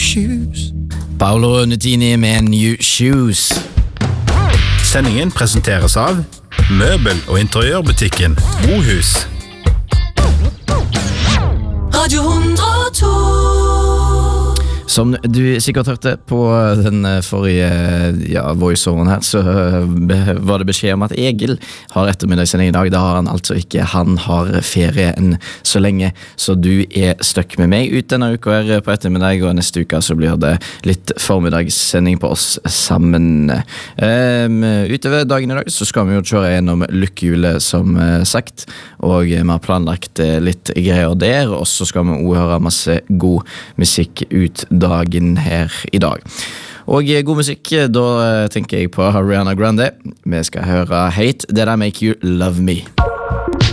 shoes. Paolo Nutini med New Shoes. Sendingen presenteres av Møbel- og interiørbutikken Bohus. Radio 102. Som du sikkert hørte på den forrige voiceoveren her, så var det beskjed om at Egil har ettermiddagssending i dag. Det har han altså ikke. Han har ferie enn så lenge, så du stuck med meg ut denne uka her på ettermiddag, og neste uke så blir det litt formiddagssending på oss sammen. Utover dagen i dag så skal vi jo kjøre gjennom lykkehjulet som sagt, og vi har planlagt litt greier der, og så skal vi også høre masse god musikk ut dagen her i dag. Og god musikk, da tenker jeg på Ariana Grande. Vi skal høre Hate That I Make You Love Me.